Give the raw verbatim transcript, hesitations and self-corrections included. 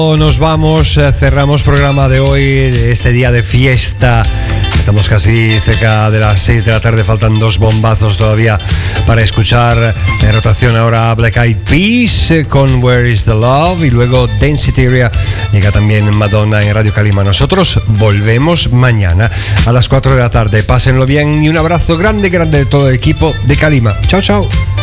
Nos vamos, cerramos programa de hoy, de este día de fiesta. Estamos casi cerca de las seis de la tarde, faltan dos bombazos todavía para escuchar. En rotación ahora Black Eyed Peas con Where is the Love, y luego Density Area. Llega también Madonna en Radio Calima. Nosotros volvemos mañana a las cuatro de la tarde. Pásenlo bien y un abrazo grande, grande de todo el equipo de Calima. Chao, chao.